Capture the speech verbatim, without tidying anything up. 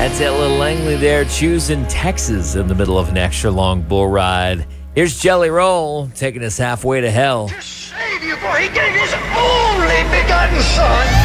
That's it, little Langley there, choosing Texas in the middle of an extra long bull ride. Here's Jelly Roll taking us halfway to hell. To save you, for he gave his only begotten son.